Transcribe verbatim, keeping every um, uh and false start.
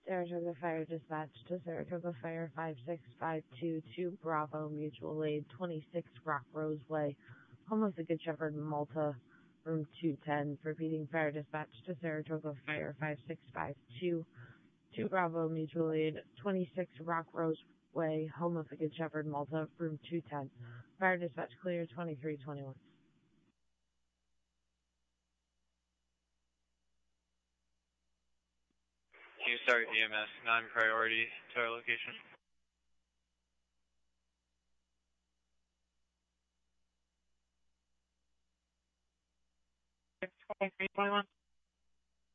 Saratoga Fire Dispatch to Saratoga Fire five six five two two Bravo Mutual Aid, twenty-six Rock Rose Way, home of the Good Shepherd Malta, room two ten. Repeating Fire Dispatch to Saratoga Fire five six five two two Bravo Mutual Aid, twenty-six Rock Rose Way, home of the Good Shepherd Malta, room two ten. Fire Dispatch clear, twenty-three twenty-one. Can you start E M S non-priority to our location? twenty-three twenty-one.